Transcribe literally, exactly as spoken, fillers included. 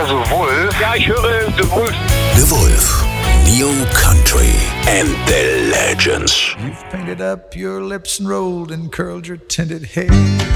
also Wolf. Ja, ich höre The Wolf. The Wolf. New Country and the Legends. You've painted up your lips and rolled and curled your tinted hair.